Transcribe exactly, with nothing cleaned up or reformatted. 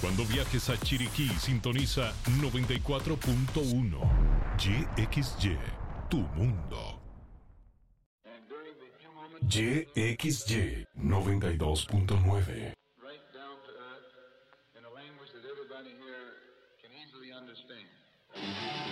Cuando viajes a Chiriquí, sintoniza noventa y cuatro punto uno. Y X Y, tu mundo. Y X Y noventa y dos punto nueve. Right down to earth in a language that everybody here can easily understand.